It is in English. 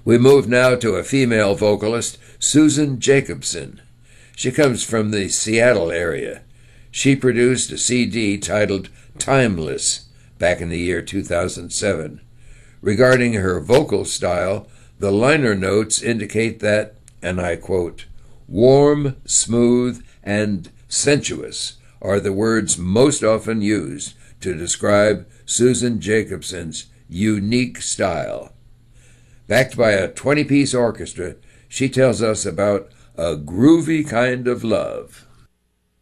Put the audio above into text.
We move now to a female vocalist, Susan Jacobson. She comes from the Seattle area. She produced a CD titled Timeless back in the year 2007. Regarding her vocal style, the liner notes indicate that, and I quote, "warm, smooth, and sensuous are the words most often used to describe Susan Jacobson's unique style." Backed by a 20-piece orchestra, she tells us about a groovy kind of love.